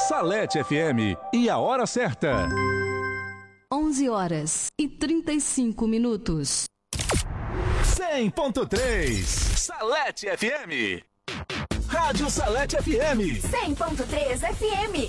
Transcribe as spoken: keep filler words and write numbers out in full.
Salete F M e a hora certa. onze horas e trinta e cinco minutos. cem ponto três Salete F M. Rádio Salete F M. cem ponto três F M.